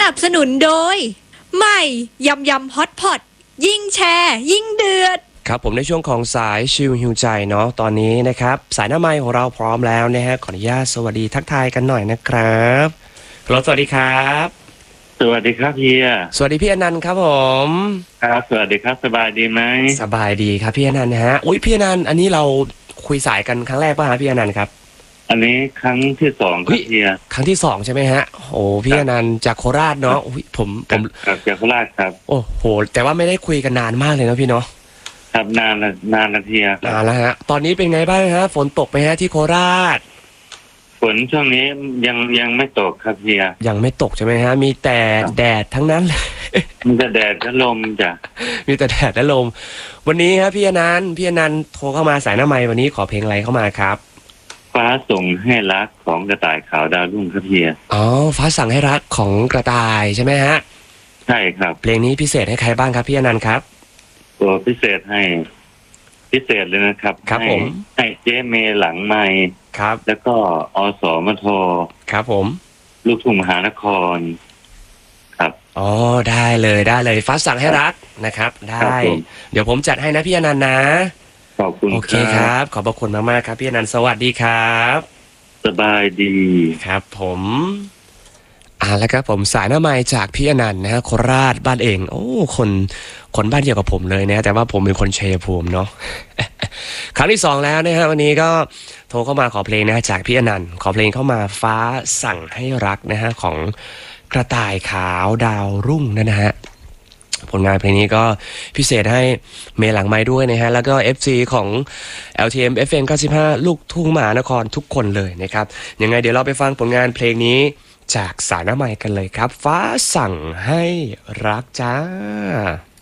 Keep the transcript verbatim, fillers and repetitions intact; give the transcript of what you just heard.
นับสนุนโดยใหม่ยำยำฮอตพอตยิ่งแชร์ยิ่งเดือดครับผมในช่วงของสายชิลฮิวใจเนาะตอนนี้นะครับสายหน้าไมค์ของเราพร้อมแล้วนะฮะขออนุญาตสวัสดีทักทายกันหน่อยนะครับฮัลโหลสวัสดีครับสวัสดีครับเฮียสวัสดีพี่อนันต์ครับผมครับสวัสดีครับสบายดีไหมสบายดีครับพี่อนันต์ฮะอุ้ยพี่อนันต์อันนี้เราคุยสายกันครั้งแรกป่ะฮะพี่อนันต์ครับอันนี้ครั้งที่สองครับเฮียครั้งที่สองใช่ไหมฮะโอ้พี่อนันต์จากโคราชเนาะผมผมจากโคราชครับโอ้โหแต่ว่าไม่ได้คุยกันนานมากเลยนะพี่เนาะครับนานนานนาทีนานแล้วฮะตอนนี้เป็นไงบ้างฮะฝนตกไหมฮะที่โคราชฝนช่วงนี้ยังยังไม่ตกครับเฮียยังไม่ตกใช่ไหมฮะมีแต่แดดทั้งนั้นเลยมีแต่แดดและลมจ้ะมีแต่แดดและลมวันนี้ครับพี่อนันต์พี่อนันต์โทรเข้ามาสายหน้าไมค์วันนี้ขอเพลงอะไรเข้ามาครับฟ้าส่งให้รักของกระต่ายขาวดาวรุ่งครับเฮียอ๋อฟ้าสั่งให้รักของกระต่ายใช่ไหมฮะใช่ครับเพลงนี้พิเศษให้ใครบ้างครับพี่อนันต์ครับตัวพิเศษให้พิเศษเลยนะครับครับผมให้เจ๊เมหลังไมค์ครับแล้วก็อสมทครับผมลูกทุ่งมหานครครับอ๋อได้เลยได้เลยฟ้าสั่งให้รักนะครับได้เดี๋ยวผมจัดให้นะพี่อนันต์นะขอบคุณโอเคครับขอบพระคุณมากๆครับพี่อนันต์สวัสดีครับสบายดีครับผมอ่าแล้วครับผมสายหน้าไมค์จากพี่อนันต์นะฮะโคราชบ้านเองโอ้คนคนบ้านเดียวกับผมเลยนะแต่ว่าผมเป็นคนชัยภูมิเนาะ ครั้งที่สองแล้วนะฮะวันนี้ก็โทรเข้ามาขอเพลงนะฮะจากพี่อนันต์ขอเพลงเข้ามาฟ้าสั่งให้รักนะฮะของกระต่ายขาวดาวรุ่งนั่นนะฮะผลงานเพลงนี้ก็พิเศษให้เมย์หลังไม้ด้วยนะฮะแล้วก็ เอฟ ซี ของ แอล ที เอ็ม เอฟ เอ็ม เก้าสิบห้าลูกทุ่งมหานครทุกคนเลยนะครับยังไงเดี๋ยวเราไปฟังผลงานเพลงนี้จากสายหน้าไมค์กันเลยครับฟ้าสั่งให้รักจ้า